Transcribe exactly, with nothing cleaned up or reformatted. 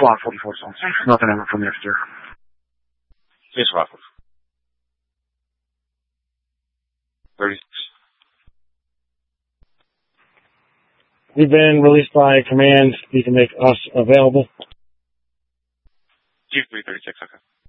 Squad forty-four Stones. Nothing ever from the exterior. Space Rockford. thirty-six. We've been released by command. You can make us available. G three thirty-six, okay.